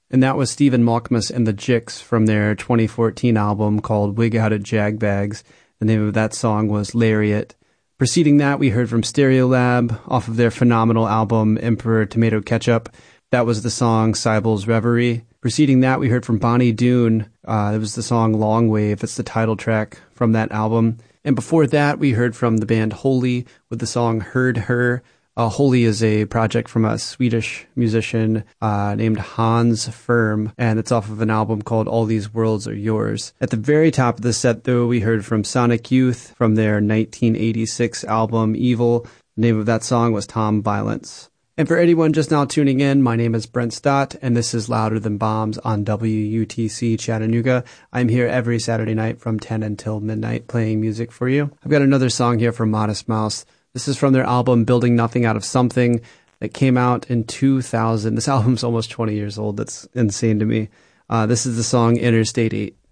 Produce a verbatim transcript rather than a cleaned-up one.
And that was Stephen Malkmus and the Jicks from their twenty fourteen album called Wig Out of Jagbags. The name of that song was Lariat. Preceding that, we heard from Stereolab off of their phenomenal album Emperor Tomato Ketchup. That was the song Cybel's Reverie. Preceding that, we heard from Bonnie Doon. Uh, it was the song Long Wave. It's the title track from that album. And before that, we heard from the band Holy with the song Heard Her. Uh, Holy is a project from a Swedish musician uh, named Hans Firm, and it's off of an album called All These Worlds Are Yours. At the very top of the set, though, we heard from Sonic Youth from their nineteen eighty-six album Evil. The name of that song was Tom Violence. And for anyone just now tuning in, my name is Brent Stott, and this is Louder Than Bombs on W U T C Chattanooga. I'm here every Saturday night from ten until midnight playing music for you. I've got another song here from Modest Mouse. This is from their album Building Nothing Out of Something that came out in two thousand. This album's almost twenty years old. That's insane to me. Uh, this is the song Interstate eight.